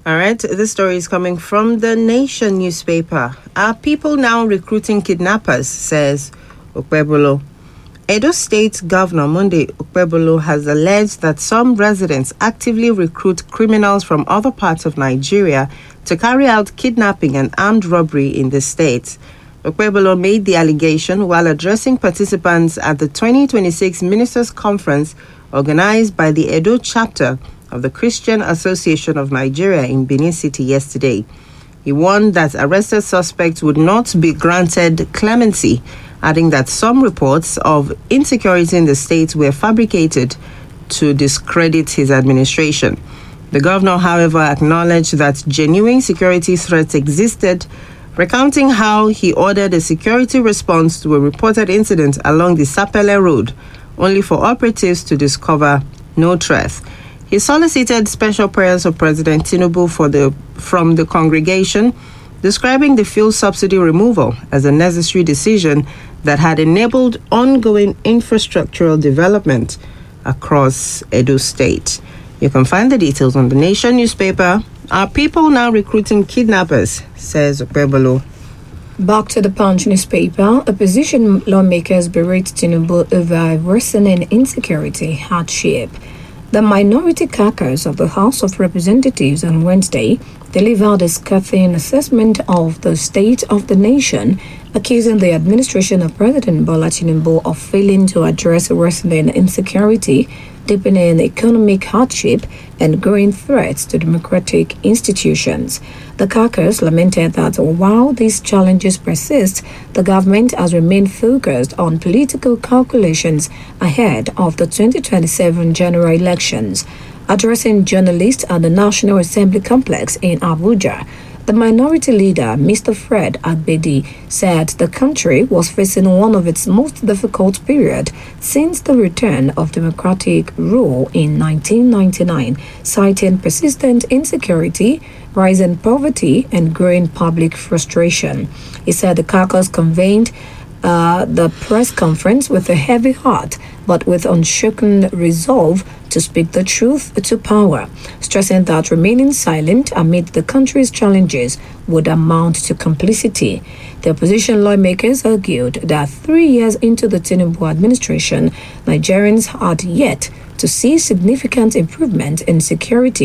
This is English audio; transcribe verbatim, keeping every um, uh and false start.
All right, this story is coming from the Nation newspaper. Are people now recruiting kidnappers, says Okpebholo. Edo State Governor Monday Okpebholo has alleged that some residents actively recruit criminals from other parts of Nigeria to carry out kidnapping and armed robbery in the state. Okpebholo made the allegation while addressing participants at the twenty twenty-six Ministers' Conference organized by the Edo chapter of the Christian Association of Nigeria in Benin City yesterday. He warned that arrested suspects would not be granted clemency, adding that some reports of insecurity in the state were fabricated to discredit his administration. The governor, however, acknowledged that genuine security threats existed, recounting how he ordered a security response to a reported incident along the Sapele Road, only for operatives to discover no threat. He solicited special prayers of President Tinubu for the, from the congregation, describing the fuel subsidy removal as a necessary decision that had enabled ongoing infrastructural development across Edo State. You can find the details on the Nation newspaper. Are people now recruiting kidnappers, says Okpebholo. Back to the Punch newspaper, opposition lawmakers berate Tinubu over worsening insecurity hardship. The minority caucus of the House of Representatives on Wednesday delivered a scathing assessment of the state of the nation, accusing the administration of President Bola Tinubu of failing to address worsening insecurity, deepening economic hardship, and growing threats to democratic institutions. The caucus lamented that while these challenges persist, the government has remained focused on political calculations ahead of the twenty twenty-seven general elections. Addressing journalists at the National Assembly complex in Abuja, the minority leader, Mister Fred Agbedi, said the country was facing one of its most difficult periods since the return of democratic rule in nineteen ninety-nine, citing persistent insecurity, rising poverty, and growing public frustration. He said the caucus convened uh, the press conference with a heavy heart, but with unshaken resolve to speak the truth to power, stressing that remaining silent amid the country's challenges would amount to complicity. The opposition lawmakers argued that three years into the Tinubu administration, Nigerians had yet to see significant improvement in security